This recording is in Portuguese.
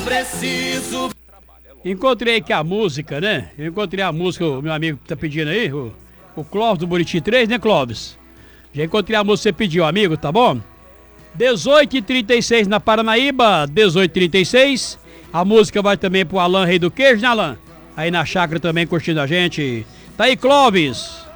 preciso. Encontrei aqui a música, né? Eu encontrei a música, o meu amigo tá pedindo aí, o Clóvis do Buriti 3, né, Clóvis? Já encontrei a música que você pediu, amigo, tá bom? 18h36 na Paranaíba, 18h36. A música vai também pro Alan Rei do Queijo, né, Alan? Aí na chácara também curtindo a gente. Tá aí, Clóvis.